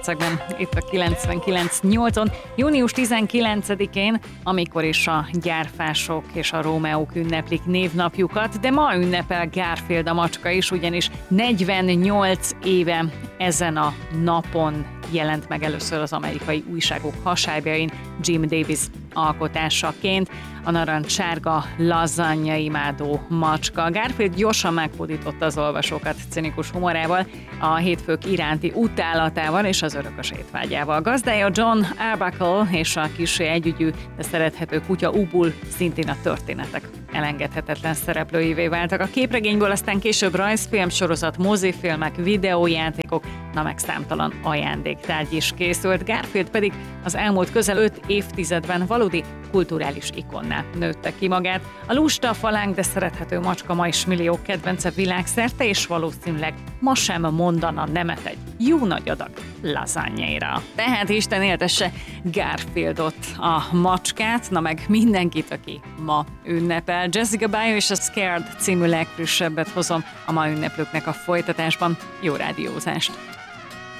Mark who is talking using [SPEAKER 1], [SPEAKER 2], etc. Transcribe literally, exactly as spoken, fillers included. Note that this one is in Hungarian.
[SPEAKER 1] percekben itt a kilencvenkilenc nyolcon, június tizenkilencedikén, amikor is a gyárfások és a Rómeók ünneplik névnapjukat, de ma ünnepel Garfield a macska is, ugyanis negyvennyolc éve ezen a napon jelent meg először az amerikai újságok hasábjain Jim Davis alkotásaként a narancssárga lazanya imádó macska. Garfield gyorsan megfordította az olvasókat cinikus humorával, a hétfők iránti utálatával és az örökös étvágyával. Gazdája John Arbuckle és a kissé együgyű, de szerethető kutya Ubul szintén a történetek elengedhetetlen szereplőivé váltak. A képregényből aztán később rajzfilm, sorozat, mozifilmek, videójátékok, na meg számtalan ajándéktárgy is készült. Garfield pedig az elmúlt közel öt évtizedben valódi kulturális ikonná nőtte ki magát. A lusta, falánk, de szerethető macska ma is milliók kedvence világszerte, és valószínűleg ma sem mondana nemet egy jó nagy adag lazányéra. Tehát Isten éltesse Garfieldot, a macskát, na meg mindenkit, aki ma ünnepel. Jessica Biel és a Scared című legfrissebbet hozom a ma ünneplőknek a folytatásban. Jó rádiózást!